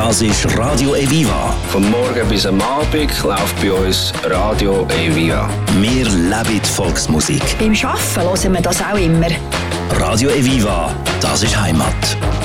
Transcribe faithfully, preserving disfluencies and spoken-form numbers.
Das ist Radio Eviva. Vom Morgen bis am Abend läuft bei uns Radio Eviva. Wir leben die Volksmusik. Beim Arbeiten hören wir das auch immer. Radio Eviva, das ist Heimat.